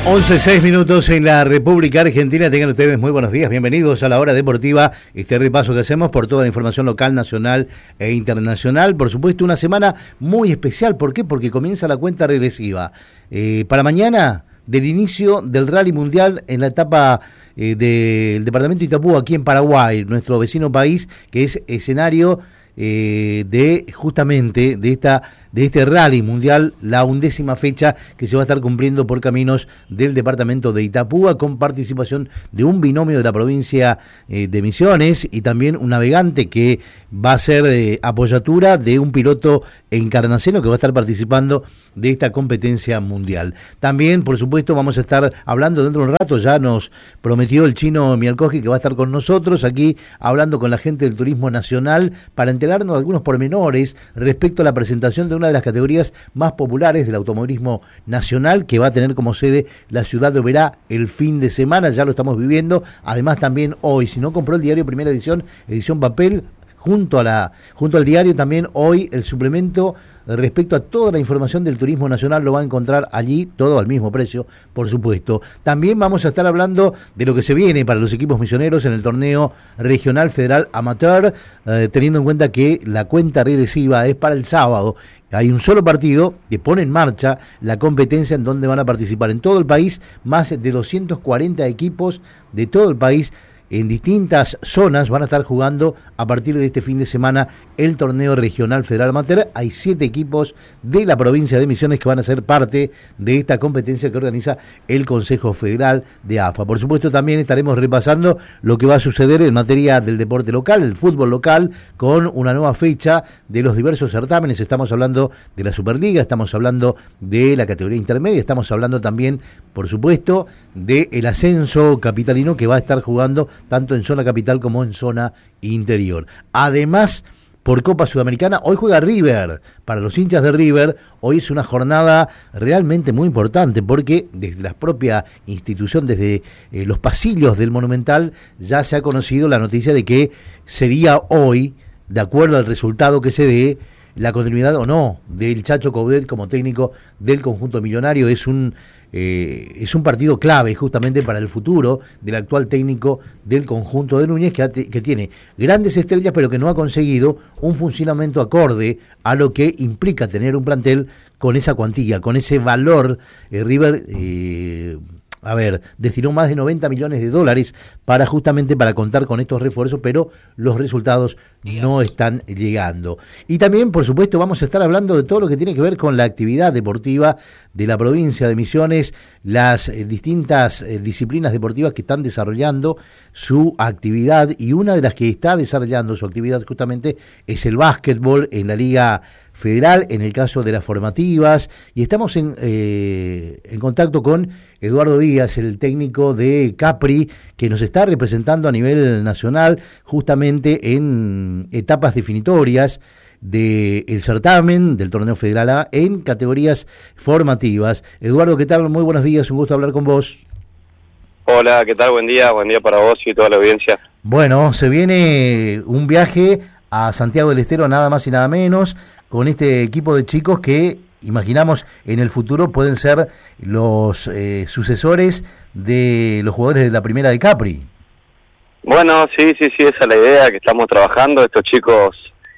11:06 en la República Argentina. Tengan ustedes muy buenos días. Bienvenidos a la hora deportiva. Este repaso que hacemos por toda la información local, nacional e internacional. Por supuesto, una semana muy especial. ¿Por qué? Porque comienza la cuenta regresiva. Para mañana, del inicio del Rally Mundial en la etapa del departamento de Itapú, aquí en Paraguay, nuestro vecino país, que es escenario de justamente de este Rally Mundial, la 11ª fecha que se va a estar cumpliendo por caminos del departamento de Itapúa, con participación de un binomio de la provincia de Misiones y también un navegante que va a ser apoyatura de un piloto encarnaceno que va a estar participando de esta competencia mundial. También, por supuesto, vamos a estar hablando dentro de un rato, ya nos prometió el chino Mialkoski que va a estar con nosotros aquí hablando con la gente del turismo nacional para enterarnos de algunos pormenores respecto a la presentación de una de las categorías más populares del automovilismo nacional, que va a tener como sede la ciudad de Oberá el fin de semana. Ya lo estamos viviendo. Además, también hoy, si no compró el diario Primera Edición, edición papel, junto al diario, también hoy el suplemento respecto a toda la información del turismo nacional lo va a encontrar allí, todo al mismo precio, por supuesto. También vamos a estar hablando de lo que se viene para los equipos misioneros en el torneo regional federal amateur, teniendo en cuenta que la cuenta regresiva es para el sábado. Hay un solo partido que pone en marcha la competencia en donde van a participar en todo el país más de 240 equipos de todo el país. En distintas zonas van a estar jugando a partir de este fin de semana el torneo regional federal amateur. Hay 7 equipos de la provincia de Misiones que van a ser parte de esta competencia que organiza el Consejo Federal de AFA. Por supuesto, también estaremos repasando lo que va a suceder en materia del deporte local, el fútbol local, con una nueva fecha de los diversos certámenes. Estamos hablando de la Superliga, estamos hablando de la categoría intermedia, estamos hablando también, por supuesto, del ascenso capitalino que va a estar jugando tanto en zona capital como en zona interior. Además, por Copa Sudamericana, hoy juega River. Para los hinchas de River, hoy es una jornada realmente muy importante, porque desde la propia institución, desde los pasillos del Monumental, ya se ha conocido la noticia de que sería hoy, de acuerdo al resultado que se dé, la continuidad o no del Chacho Coudet como técnico del conjunto millonario. Es un partido clave justamente para el futuro del actual técnico del conjunto de Núñez, que tiene grandes estrellas pero que no ha conseguido un funcionamiento acorde a lo que implica tener un plantel con esa cuantía, con ese valor. River destinó más de $90 millones para contar con estos refuerzos, pero los resultados no están llegando. Y también, por supuesto, vamos a estar hablando de todo lo que tiene que ver con la actividad deportiva de la provincia de Misiones, las distintas disciplinas deportivas que están desarrollando su actividad, y una de las que está desarrollando su actividad justamente es el básquetbol en la Liga Federal, en el caso de las formativas, y estamos en contacto con Eduardo Díaz, el técnico de Capri, que nos está representando a nivel nacional justamente en etapas definitorias del certamen del torneo federal A en categorías formativas. Eduardo, ¿qué tal? Muy buenos días, un gusto hablar con vos. Hola, ¿qué tal? Buen día para vos y toda la audiencia. Bueno, se viene un viaje a Santiago del Estero, nada más y nada menos, con este equipo de chicos que imaginamos en el futuro pueden ser los sucesores de los jugadores de la primera de Capri. Bueno, sí, esa es la idea que estamos trabajando. Estos chicos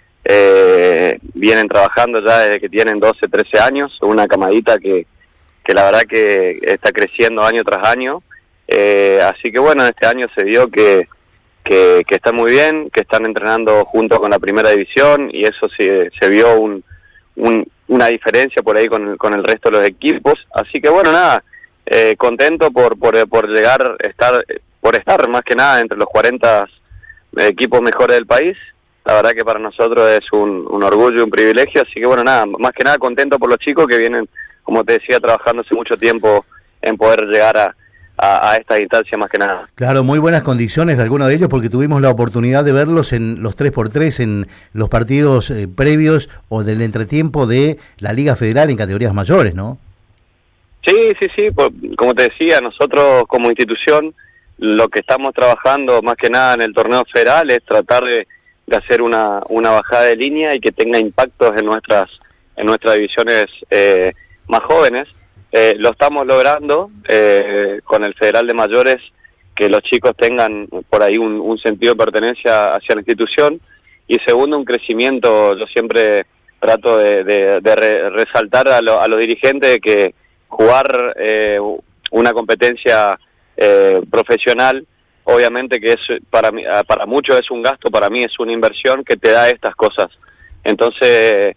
vienen trabajando ya desde que tienen 12, 13 años, una camadita que la verdad que está creciendo año tras año, así que bueno, este año se dio que están muy bien, que están entrenando junto con la primera división, y eso se vio una diferencia por ahí con el resto de los equipos. Así que bueno, nada, contento por llegar, estar más que nada entre los 40 equipos mejores del país. La verdad que para nosotros es un orgullo y un privilegio, así que bueno, nada, más que nada contento por los chicos que vienen, como te decía, trabajando hace mucho tiempo en poder llegar a esta instancia más que nada. Claro, muy buenas condiciones de algunos de ellos, porque tuvimos la oportunidad de verlos en los 3x3, en los partidos previos o del entretiempo de la Liga Federal en categorías mayores, ¿no? Sí, como te decía, nosotros como institución lo que estamos trabajando más que nada en el torneo federal es tratar de hacer una bajada de línea y que tenga impactos en nuestras divisiones más jóvenes. lo estamos logrando con el Federal de Mayores, que los chicos tengan por ahí un sentido de pertenencia hacia la institución, y segundo, un crecimiento. Yo siempre trato de resaltar a los dirigentes de que jugar una competencia profesional, obviamente que es para muchos es un gasto, para mí es una inversión que te da estas cosas. Entonces,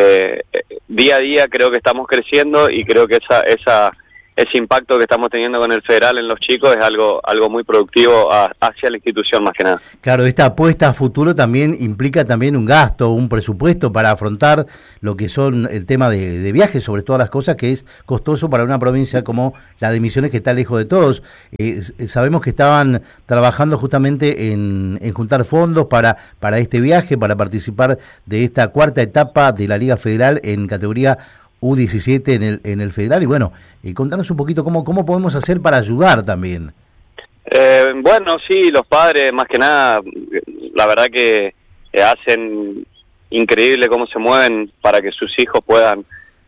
día a día creo que estamos creciendo, y creo que ese impacto que estamos teniendo con el Federal en los chicos es algo muy productivo hacia la institución más que nada. Claro, esta apuesta a futuro también implica también un gasto, un presupuesto para afrontar lo que son el tema de viajes, sobre todas las cosas, que es costoso para una provincia como la de Misiones, que está lejos de todos. Sabemos que estaban trabajando justamente en juntar fondos para este viaje, para participar de esta cuarta etapa de la Liga Federal en categoría U17 en el Federal, y bueno, contanos un poquito cómo podemos hacer para ayudar también. Bueno, sí, los padres más que nada, la verdad que hacen increíble cómo se mueven para que sus hijos puedan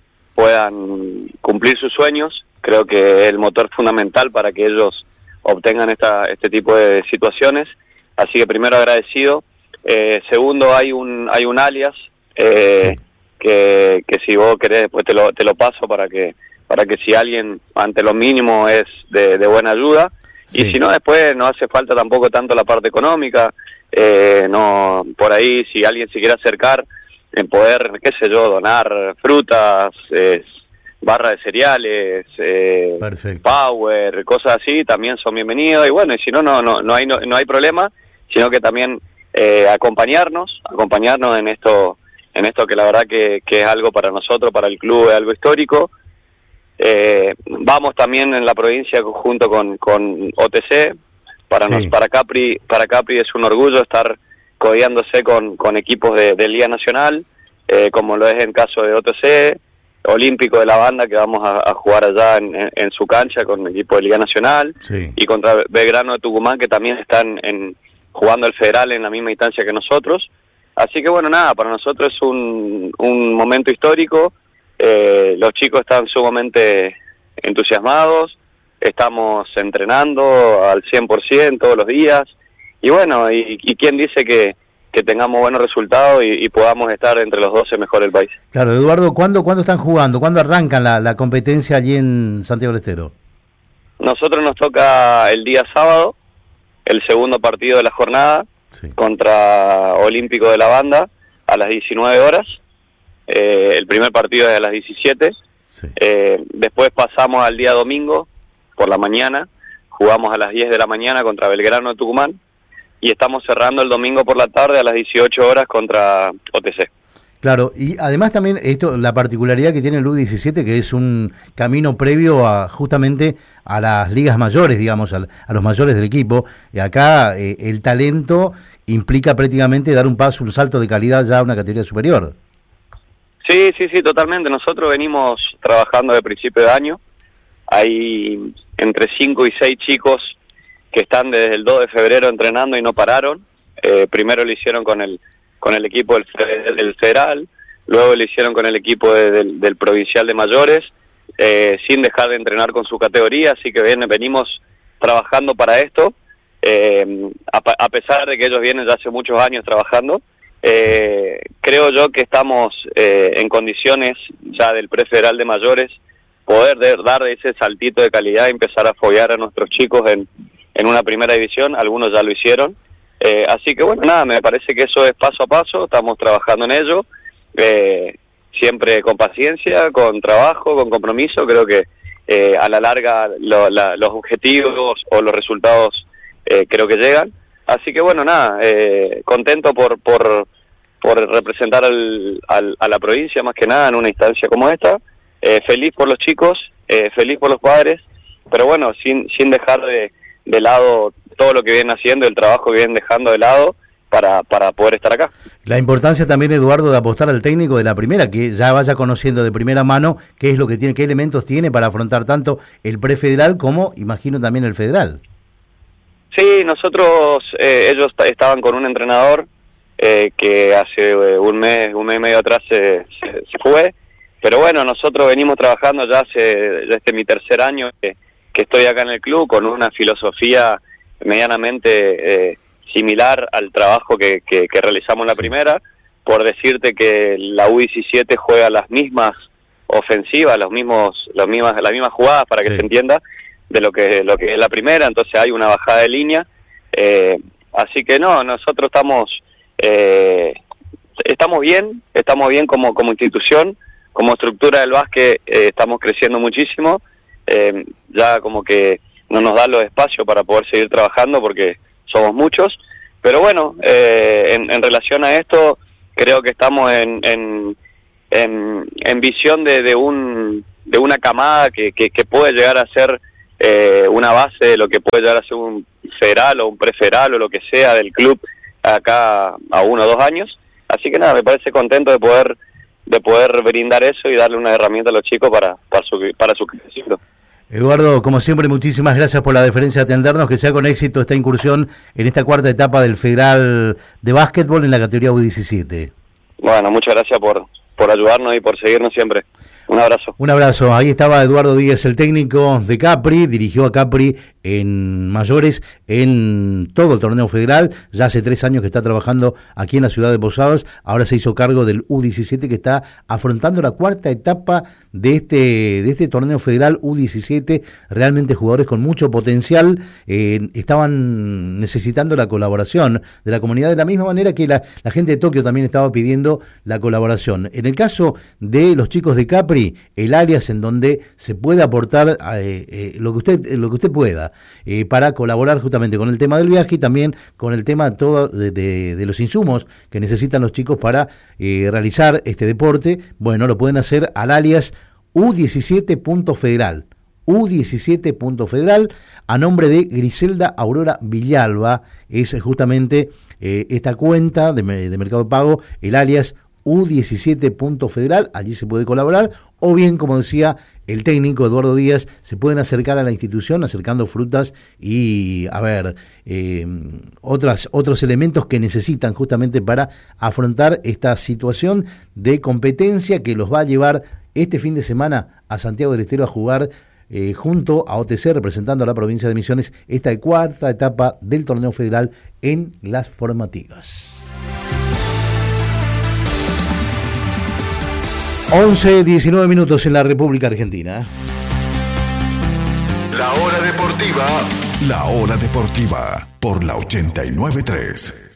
cumplir sus sueños. Creo que es el motor fundamental para que ellos obtengan este tipo de situaciones, así que primero agradecido. Segundo, hay un alias sí, que si vos querés después te lo paso para que si alguien ante lo mínimo es de buena ayuda, sí. Y si no, después no hace falta tampoco tanto la parte económica, no, por ahí si alguien se quiere acercar en poder, qué sé yo, donar frutas, barra de cereales, power, cosas así, también son bienvenidos. Y bueno, y si no hay problema, sino que también acompañarnos en esto que la verdad que es algo para nosotros, para el club, es algo histórico. Vamos también en la provincia junto con OTC, para Capri es un orgullo estar codeándose con equipos de Liga Nacional, como lo es en caso de OTC, Olímpico de la Banda, que vamos a jugar allá en su cancha con el equipo de Liga Nacional, sí. Y contra Belgrano de Tucumán, que también están jugando el Federal en la misma instancia que nosotros. Así que bueno, nada, para nosotros es un momento histórico. Los chicos están sumamente entusiasmados, estamos entrenando al 100% todos los días, y bueno, y quién dice que tengamos buenos resultados y podamos estar entre los 12 mejores del país. Claro, Eduardo, ¿cuándo están jugando? ¿Cuándo arrancan la competencia allí en Santiago del Estero? Nosotros nos toca el día sábado, el segundo partido de la jornada, sí, contra Olímpico de la Banda a las 19 horas. El primer partido es a las 17. Sí. Después pasamos al día domingo por la mañana, jugamos a las 10 de la mañana contra Belgrano de Tucumán, y estamos cerrando el domingo por la tarde a las 18 horas contra OTC. Claro, y además también la particularidad que tiene el U17, que es un camino previo justamente a las ligas mayores, digamos, a los mayores del equipo. Y acá el talento implica prácticamente dar un salto de calidad ya a una categoría superior. Sí, totalmente. Nosotros venimos trabajando de principio de año. Hay entre 5 y 6 chicos que están desde el 2 de febrero entrenando y no pararon. Primero lo hicieron con el equipo del Federal, luego lo hicieron con el equipo del Provincial de Mayores, sin dejar de entrenar con su categoría, así que venimos trabajando para esto, a pesar de que ellos vienen ya hace muchos años trabajando. Creo yo que estamos en condiciones ya del Prefederal de Mayores poder dar ese saltito de calidad y empezar a apoyar a nuestros chicos en una primera división. Algunos ya lo hicieron. Así que bueno, nada, me parece que eso es paso a paso, estamos trabajando en ello, siempre con paciencia, con trabajo, con compromiso. Creo que a la larga los objetivos o los resultados creo que llegan. Así que bueno, nada, contento por representar a la provincia más que nada en una instancia como esta, feliz por los chicos, feliz por los padres, pero bueno, sin dejar de lado todo lo que vienen haciendo, el trabajo que vienen dejando de lado para poder estar acá. La importancia también, Eduardo, de apostar al técnico de la primera, que ya vaya conociendo de primera mano qué es lo que tiene, qué elementos tiene para afrontar tanto el prefederal como, imagino, también el federal. Sí, nosotros, ellos estaban con un entrenador que hace un mes y medio atrás se fue, pero bueno, nosotros venimos trabajando ya este es mi tercer año que estoy acá en el club, con una filosofía medianamente similar al trabajo que realizamos en la primera. Por decirte que la U17 juega las mismas ofensivas, las mismas jugadas, para que se entienda, de lo que es la primera. Entonces hay una bajada de línea, así que no, nosotros estamos bien como institución, como estructura del básquet. Estamos creciendo muchísimo, ya como que no nos da los espacios para poder seguir trabajando porque somos muchos, pero bueno, en relación a esto, creo que estamos en visión de una camada que puede llegar a ser una base de lo que puede llegar a ser un federal o un prefederal o lo que sea del club acá a 1 o 2 años. Así que nada, me parece contento de poder brindar eso y darle una herramienta a los chicos para su crecimiento. Eduardo, como siempre, muchísimas gracias por la deferencia de atendernos, que sea con éxito esta incursión en esta cuarta etapa del Federal de Básquetbol en la categoría U17. Bueno, muchas gracias por ayudarnos y por seguirnos siempre. Un abrazo. Un abrazo. Ahí estaba Eduardo Díaz, el técnico de Capri, dirigió a Capri en mayores en todo el torneo federal. Ya hace 3 años que está trabajando aquí en la ciudad de Posadas. Ahora se hizo cargo del U17, que está afrontando la cuarta etapa de este torneo federal U17. Realmente jugadores con mucho potencial. Estaban necesitando la colaboración de la comunidad, de la misma manera que la gente de Tokio también estaba pidiendo la colaboración. En el caso de los chicos de Capri, el alias en donde se puede aportar lo que usted pueda para colaborar justamente con el tema del viaje y también con el tema todo de los insumos que necesitan los chicos para realizar este deporte. Bueno, lo pueden hacer al alias U17.federal. U17.federal, a nombre de Griselda Aurora Villalba. Es justamente esta cuenta de Mercado Pago, el alias U17.federal. Allí se puede colaborar, o bien, como decía el técnico Eduardo Díaz, se pueden acercar a la institución acercando frutas y otros elementos que necesitan justamente para afrontar esta situación de competencia que los va a llevar este fin de semana a Santiago del Estero a jugar junto a OTC, representando a la provincia de Misiones, esta cuarta etapa del torneo federal en las formativas. 11:19 minutos en la República Argentina. La hora deportiva por la 89.3.